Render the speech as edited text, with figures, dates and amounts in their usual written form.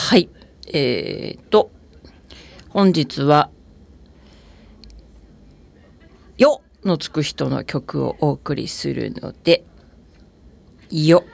はい。本日は、よのつく人の曲をお送りするので、よ。